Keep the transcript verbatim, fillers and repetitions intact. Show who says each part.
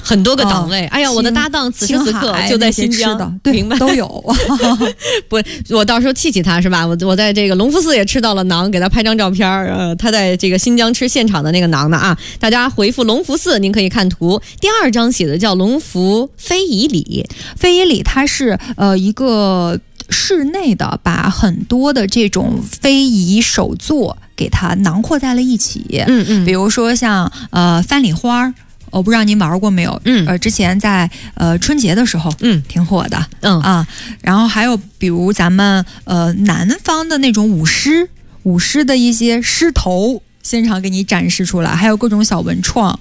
Speaker 1: 很多个档位。哎呀，我的搭档此时此刻就在新疆
Speaker 2: 的，对，
Speaker 1: 明白
Speaker 2: 都有。
Speaker 1: 不，我到时候气气他是吧？我我在这个隆福寺也吃到了馕，给他拍张照片。呃，他在这个新疆吃现场的那个馕呢啊！大家回复隆福寺，您可以看图。第二张写的叫隆福非遗里，
Speaker 2: 非遗里它是呃一个室内的，把很多的这种非遗手作给它囊括在了一起。
Speaker 1: 嗯嗯，
Speaker 2: 比如说像呃翻礼花。我不知道您玩过没有，
Speaker 1: 嗯，
Speaker 2: 呃，之前在呃春节的时候，
Speaker 1: 嗯，
Speaker 2: 挺火的，
Speaker 1: 嗯
Speaker 2: 啊，然后还有比如咱们呃南方的那种舞狮，舞狮的一些狮头，现场给你展示出来，还有各种小文创，